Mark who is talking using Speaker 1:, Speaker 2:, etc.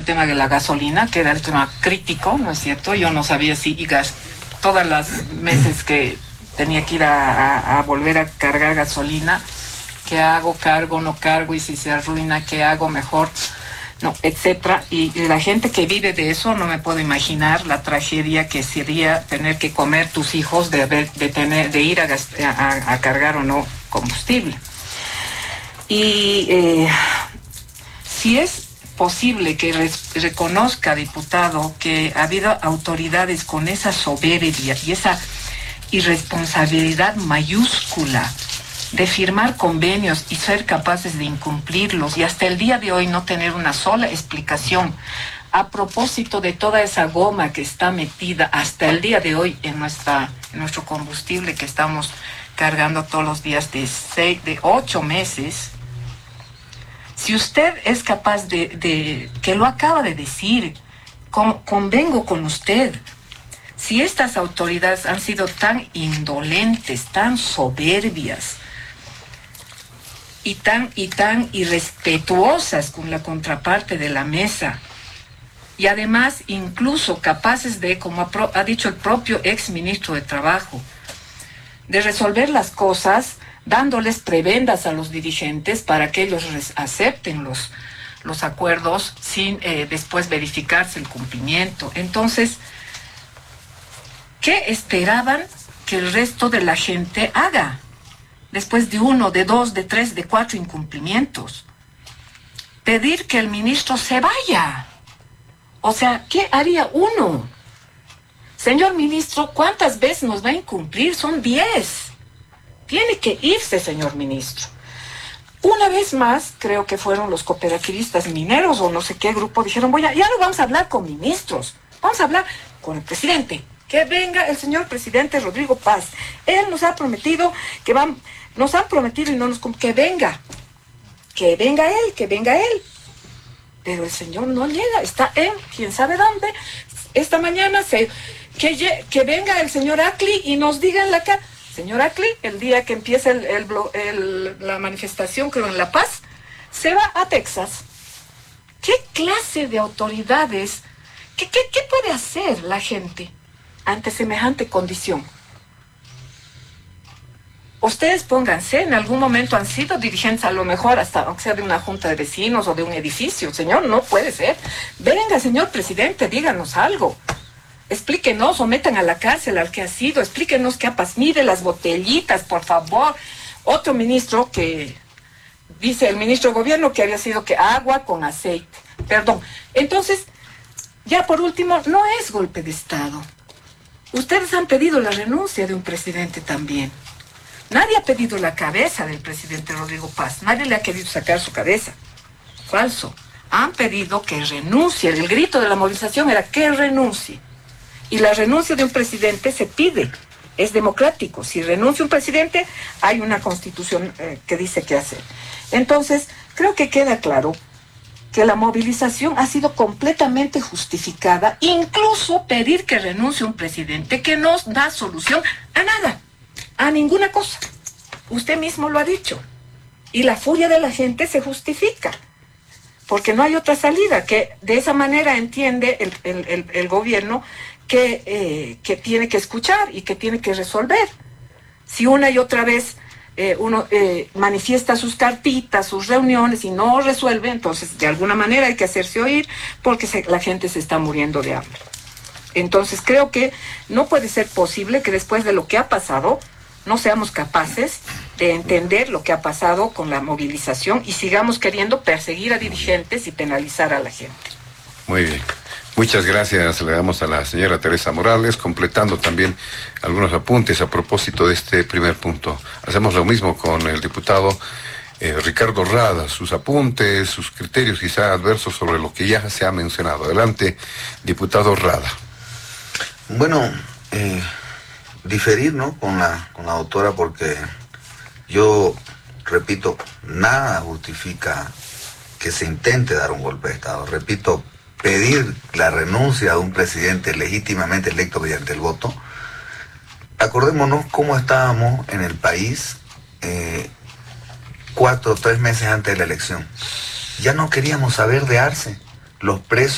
Speaker 1: tema de la gasolina, que era el tema crítico, ¿no es cierto? Yo no sabía si todas las meses que tenía que ir a volver a cargar gasolina, ¿qué hago? ¿Cargo? ¿No cargo? Y si se arruina, ¿qué hago? Mejor, no, etcétera. Y la gente que vive de eso, no me puedo imaginar la tragedia que sería tener que comer tus hijos de ir a cargar o no combustible. Y si es posible que reconozca, diputado, que ha habido autoridades con esa soberbia y esa irresponsabilidad mayúscula de firmar convenios y ser capaces de incumplirlos, y hasta el día de hoy no tener una sola explicación a propósito de toda esa goma que está metida hasta el día de hoy en nuestro combustible que estamos cargando todos los días de 8 meses. Si usted es capaz de que lo acaba de decir, convengo con usted. Si estas autoridades han sido tan indolentes, tan soberbias y tan irrespetuosas con la contraparte de la mesa, y además incluso capaces de, como ha dicho el propio ex ministro de Trabajo, de resolver las cosas dándoles prebendas a los dirigentes para que ellos acepten los acuerdos sin después verificarse el cumplimiento. Entonces, ¿qué esperaban que el resto de la gente haga después de 1, de 2, de 3, de 4 incumplimientos? Pedir que el ministro se vaya. O sea, ¿qué haría uno? Señor ministro, ¿cuántas veces nos va a incumplir? Son 10. Tiene que irse, señor ministro. Una vez más, creo que fueron los cooperativistas mineros o no sé qué grupo, dijeron, ya no vamos a hablar con ministros, vamos a hablar con el presidente. Que venga el señor presidente Rodrigo Paz. Él nos ha prometido nos han prometido y no nos que venga él. Pero el señor no llega, está en quién sabe dónde. Esta mañana que venga el señor Acli y nos diga en la cara, señor Acli, el día que empieza la manifestación, creo en La Paz, se va a Texas. ¿Qué clase de autoridades, qué puede hacer la gente ante semejante condición? Ustedes pónganse, en algún momento han sido dirigentes, a lo mejor hasta, aunque sea de una junta de vecinos o de un edificio. Señor, no puede ser. Venga, señor presidente, díganos algo. Explíquenos, o metan a la cárcel al que ha sido, explíquenos qué ha pasado. Mire las botellitas, por favor. Otro ministro que dice, el ministro de gobierno, que había sido que agua con aceite. Perdón. Entonces, ya por último, no es golpe de Estado. Ustedes han pedido la renuncia de un presidente también. Nadie ha pedido la cabeza del presidente Rodrigo Paz. Nadie le ha querido sacar su cabeza. Falso. Han pedido que renuncie. El grito de la movilización era que renuncie. Y la renuncia de un presidente se pide. Es democrático. Si renuncia un presidente, hay una constitución que dice qué hacer. Entonces, creo que queda claro que la movilización ha sido completamente justificada. Incluso pedir que renuncie un presidente que no da solución a nada. A ninguna cosa. Usted mismo lo ha dicho. Y la furia de la gente se justifica. Porque no hay otra salida. Que de esa manera entiende el gobierno que tiene que escuchar y que tiene que resolver. Si una y otra vez uno manifiesta sus cartitas, sus reuniones y no resuelve, entonces de alguna manera hay que hacerse oír porque la gente se está muriendo de hambre. Entonces creo que no puede ser posible que después de lo que ha pasado no seamos capaces de entender lo que ha pasado con la movilización y sigamos queriendo perseguir a dirigentes y penalizar a la gente.
Speaker 2: Muy bien. Muchas gracias. Le damos a la señora Teresa Morales, completando también algunos apuntes a propósito de este primer punto. Hacemos lo mismo con el diputado Ricardo Rada, sus apuntes, sus criterios quizá adversos sobre lo que ya se ha mencionado. Adelante, diputado Rada.
Speaker 3: Bueno, diferir, ¿no?, con la doctora, porque yo repito, nada justifica que se intente dar un golpe de Estado. Repito, pedir la renuncia de un presidente legítimamente electo mediante el voto. Acordémonos cómo estábamos en el país 4 o 3 meses antes de la elección. Ya no queríamos saber de Arce. Los precios